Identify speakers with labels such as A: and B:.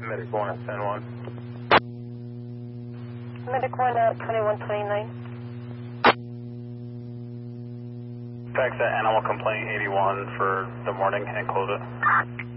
A: Medic 1 at 10-1.
B: Medic 1 at 2129.
A: Fax that animal complaint 81 for the morning and close it.